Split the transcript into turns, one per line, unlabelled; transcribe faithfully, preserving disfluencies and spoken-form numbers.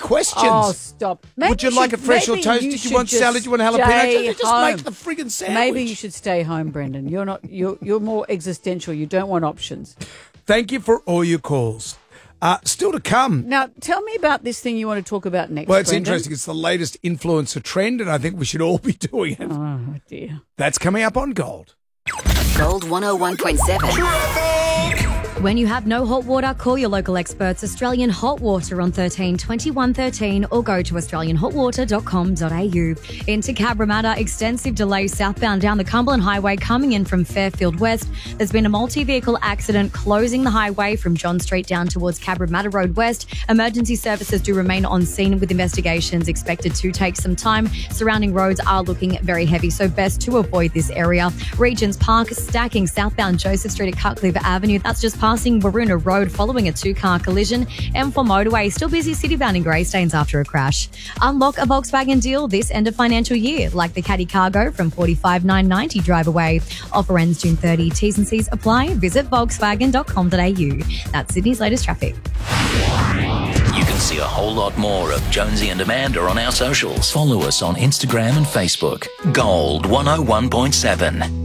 questions.
Oh, stop. Maybe
Would you like
should,
it fresh or
maybe
toasted?
You
Do you
should
want
just
salad? Do you want jalapeno?
stay
Just, just
home.
make the friggin' sandwich.
Maybe you should stay home, Brendan. You're not. You're you're more existential. You don't want options.
Thank you for all your calls. Uh, still to come.
Now, tell me about this thing you want to talk about next.
Well, it's
Brendan.
interesting. It's the latest influencer trend, and I think we should all be doing it.
Oh dear.
That's coming up on Gold.
Gold one oh one point seven.
When you have no hot water, call your local experts, Australian Hot Water, on thirteen twenty-one thirteen or go to australian hot water dot com dot a u. Into Cabramatta, extensive delays southbound down the Cumberland Highway coming in from Fairfield West. There's been a multi-vehicle accident closing the highway from John Street down towards Cabramatta Road West. Emergency services do remain on scene with investigations expected to take some time. Surrounding roads are looking very heavy, so best to avoid this area. Regents Park stacking southbound Joseph Street at Cutcliffe Avenue. That's just passing Waroona Road following a two-car collision. M four motorway still busy citybound in Greystanes after a crash. Unlock a Volkswagen deal this end of financial year, like the Caddy Cargo from forty-five thousand nine hundred ninety drive away. Offer ends June thirtieth. T's and C's apply. Visit volkswagen dot com dot a u. That's Sydney's latest traffic.
You can see a whole lot more of Jonesy and Amanda on our socials. Follow us on Instagram and Facebook. Gold one oh one point seven.